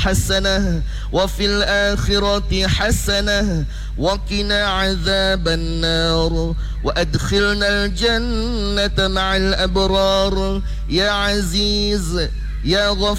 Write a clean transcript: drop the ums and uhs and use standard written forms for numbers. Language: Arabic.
حسنة وفي الآخرة حسنة وقنا عذاب النار وأدخلنا الجنة مع الأبرار يا عزيز يا غفور